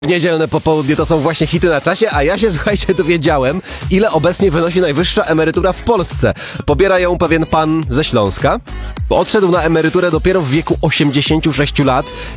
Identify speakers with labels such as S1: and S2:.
S1: W niedzielne popołudnie to są właśnie hity na czasie, a ja się, słuchajcie, dowiedziałem, ile obecnie wynosi najwyższa emerytura w Polsce. Pobiera ją pewien pan ze Śląska. Odszedł na emeryturę dopiero w wieku 86 lat